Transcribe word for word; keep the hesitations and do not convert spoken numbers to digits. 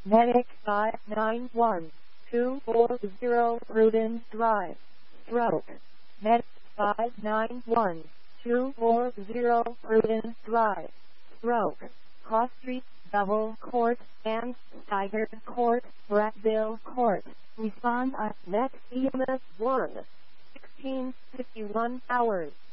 Medic five nine one two four zero Prudence Drive, Stroke. Medic five nine one two four zero Prudence Drive, Stroke. Cross Street, Double Court, and Tiger Court, Brackville Court. Respond at next E M S one, sixteen fifty-one hours.